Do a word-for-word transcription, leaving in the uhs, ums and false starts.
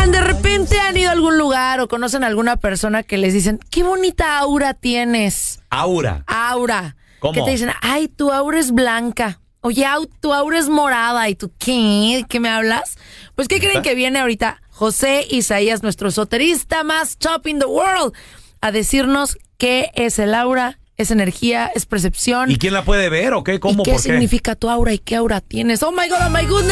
Oigan, de repente han ido a algún lugar o conocen a alguna persona que les dicen, qué bonita aura tienes. Aura. Aura. ¿Cómo? Que te dicen, ay, tu aura es blanca. Oye, au, tu aura es morada. ¿Y tú qué? ¿Qué me hablas? Pues, ¿qué creen que viene ahorita? José Isaías, nuestro esoterista más top in the world, a decirnos qué es el aura, es energía, es percepción. ¿Y quién la puede ver o qué? ¿Cómo? ¿Y qué ¿Por qué? significa tu aura y qué aura tienes? Oh my God, oh my goodness.